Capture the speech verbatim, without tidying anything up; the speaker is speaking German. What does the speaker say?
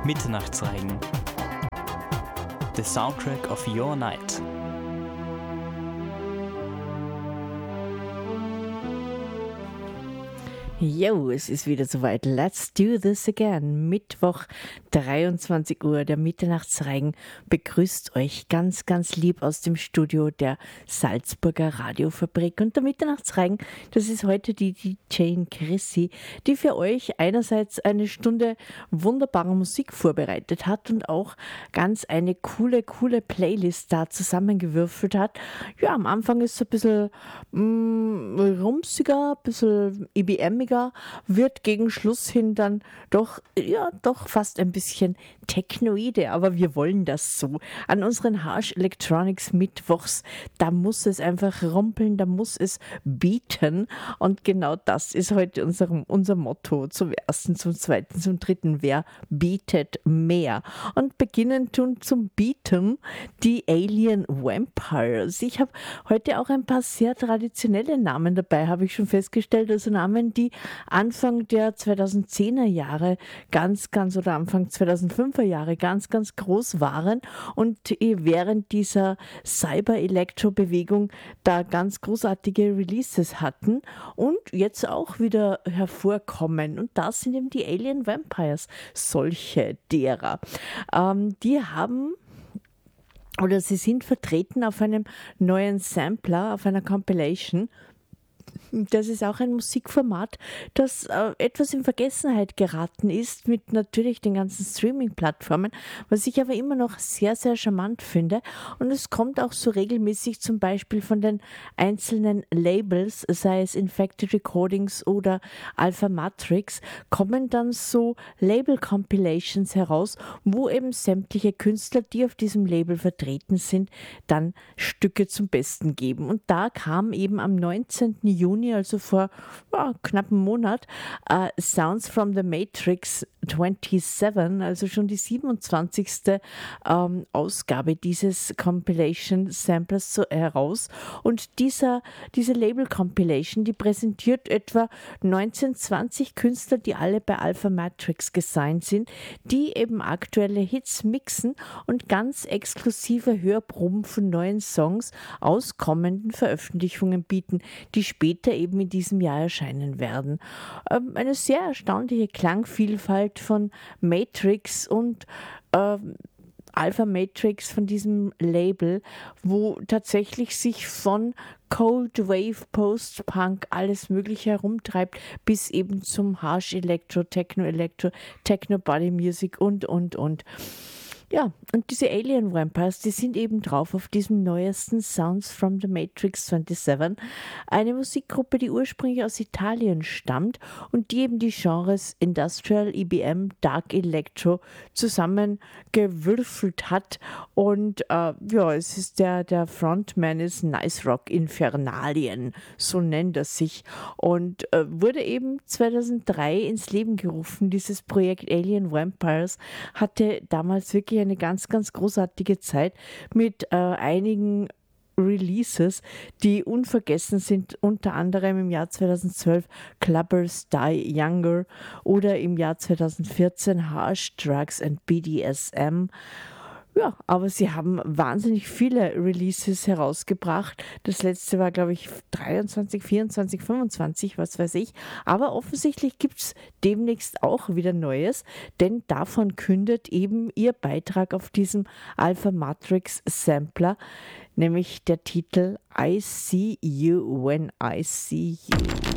Mitternachtsregen. The soundtrack of your night. Jo, es ist wieder soweit. Let's do this again. Mittwoch, dreiundzwanzig Uhr. Der Mitternachtsregen begrüßt euch ganz, ganz lieb aus dem Studio der Salzburger Radiofabrik. Und der Mitternachtsregen, das ist heute die D J Chrissy, die für euch einerseits eine Stunde wunderbare Musik vorbereitet hat und auch ganz eine coole, coole Playlist da zusammengewürfelt hat. Ja, am Anfang ist es ein bisschen mm, rumsiger, ein bisschen E B M-iger, wird gegen Schluss hin dann doch, ja, doch fast ein bisschen technoide, aber wir wollen das so. An unseren Harsh Electronics Mittwochs, da muss es einfach rumpeln, da muss es beaten und genau das ist heute unser, unser Motto. Zum ersten, zum zweiten, zum dritten, wer beatet mehr? Und beginnen tun zum Beaten die Alien Vampires. Ich habe heute auch ein paar sehr traditionelle Namen dabei, habe ich schon festgestellt, also Namen, die Anfang der zweitausendzehner Jahre ganz, ganz oder Anfang zweitausendfünfer Jahre ganz, ganz groß waren und während dieser Cyber-Electro-Bewegung da ganz großartige Releases hatten und jetzt auch wieder hervorkommen. Und das sind eben die Alien Vampires, solche derer. Ähm, die haben oder sie sind vertreten auf einem neuen Sampler, auf einer Compilation. Das ist auch ein Musikformat, das äh, etwas in Vergessenheit geraten ist mit natürlich den ganzen Streaming-Plattformen, was ich aber immer noch sehr, sehr charmant finde. Und es kommt auch so regelmäßig zum Beispiel von den einzelnen Labels, sei es Infected Recordings oder Alpha Matrix, kommen dann so Label-Compilations heraus, wo eben sämtliche Künstler, die auf diesem Label vertreten sind, dann Stücke zum Besten geben. Und da kam eben am neunzehnten Juni, also vor ja, knapp einem Monat, uh, Sounds from the Matrix siebenundzwanzig, also schon die siebenundzwanzigste Ähm, Ausgabe dieses Compilation Samplers so heraus. Und dieser, diese Label Compilation, die präsentiert etwa neunzehn, zwanzig Künstler, die alle bei Alpha Matrix gesigned sind, die eben aktuelle Hits mixen und ganz exklusive Hörproben von neuen Songs aus kommenden Veröffentlichungen bieten, die später eben in diesem Jahr erscheinen werden. Ähm, eine sehr erstaunliche Klangvielfalt von Matrix und äh, Alpha Matrix, von diesem Label, wo tatsächlich sich von Cold Wave, Post-Punk, alles mögliche herumtreibt, bis eben zum Harsh Electro, Techno Electro, Techno Body Music und, und, und. Ja, und diese Alien Vampires, die sind eben drauf auf diesem neuesten Sounds from the Matrix siebenundzwanzig, eine Musikgruppe, die ursprünglich aus Italien stammt und die eben die Genres Industrial, E B M, Dark Electro zusammengewürfelt hat und äh, ja, es ist der, der Frontman ist Nice Rock Infernalien, so nennt er sich und äh, wurde eben zweitausenddrei ins Leben gerufen. Dieses Projekt Alien Vampires hatte damals wirklich eine ganz, ganz großartige Zeit mit äh, einigen Releases, die unvergessen sind, unter anderem im Jahr zweitausendzwölf Clubbers Die Younger oder im Jahr zweitausendvierzehn Harsh Drugs and B D S M. Ja, aber sie haben wahnsinnig viele Releases herausgebracht. Das letzte war, glaube ich, dreiundzwanzig, vierundzwanzig, fünfundzwanzig, was weiß ich. Aber offensichtlich gibt es demnächst auch wieder Neues, denn davon kündet eben ihr Beitrag auf diesem Alpha Matrix Sampler, nämlich der Titel I See You When I See You.